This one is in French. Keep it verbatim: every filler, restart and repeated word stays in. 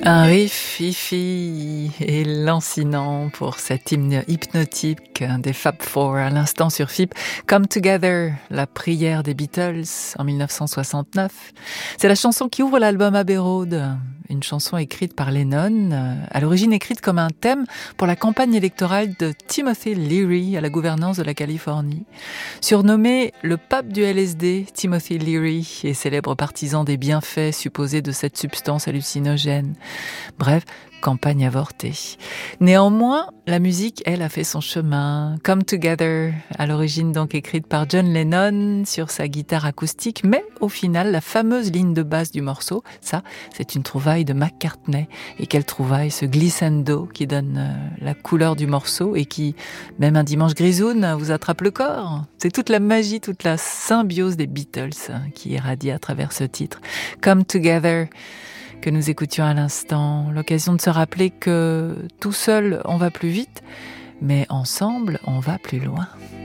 Un riff hi-fi et lancinant pour cet hymne hypnotique des Fab Four à l'instant sur F I P. Come Together, la prière des Beatles en mille neuf cent soixante-neuf. C'est la chanson qui ouvre l'album Abbey Road, une chanson écrite par Lennon, à l'origine écrite comme un thème pour la campagne électorale de Timothy Leary à la gouvernance de la Californie. Surnommé le pape du L S D, Timothy Leary est célèbre partisan des bienfaits supposés de cette substance hallucinogène. Bref, campagne avortée. Néanmoins, la musique, elle, a fait son chemin. Come Together, à l'origine donc écrite par John Lennon sur sa guitare acoustique, mais au final, la fameuse ligne de basse du morceau, ça, c'est une trouvaille de McCartney. Et quelle trouvaille, ce glissando qui donne euh, la couleur du morceau et qui, même un dimanche grisoune, vous attrape le corps. C'est toute la magie, toute la symbiose des Beatles hein, qui irradie à travers ce titre. Come Together, que nous écoutions à l'instant, l'occasion de se rappeler que tout seul on va plus vite, mais ensemble on va plus loin.